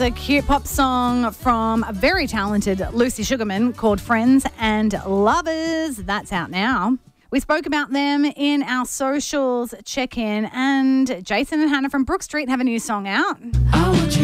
The cute pop song from a very talented Lucy Sugarman called Friends and Lovers. That's out now. We spoke about them in our socials check-in, and Jason and Hannah from Brook Street have a new song out.